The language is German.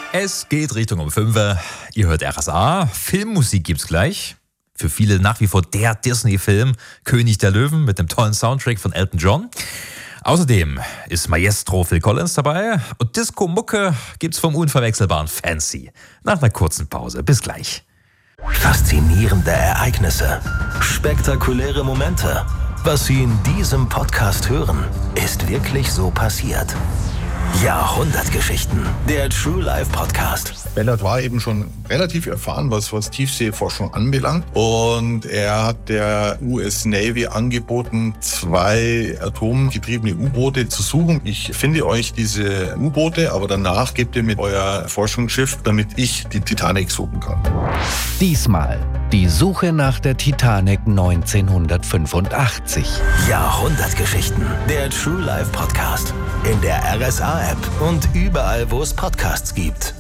Es geht Richtung um 5 Uhr. Ihr hört RSA. Filmmusik gibt's gleich. Für viele nach wie vor der Disney-Film König der Löwen mit dem tollen Soundtrack von Elton John. Außerdem ist Maestro Phil Collins dabei und Disco-Mucke gibt's vom unverwechselbaren Fancy. Nach einer kurzen Pause. Bis gleich. Faszinierende Ereignisse, spektakuläre Momente. Was Sie in diesem Podcast hören, ist wirklich so passiert. Jahrhundertgeschichten, der True Life Podcast. Ballard war eben schon relativ erfahren, was Tiefseeforschung anbelangt. Und er hat der US Navy angeboten, 2 atomgetriebene U-Boote zu suchen. Ich finde euch diese U-Boote, aber danach gebt ihr mir euer Forschungsschiff, damit ich die Titanic suchen kann. Diesmal die Suche nach der Titanic 1985. Jahrhundertgeschichten, der True Life Podcast. In der RSA-App und überall, wo es Podcasts gibt.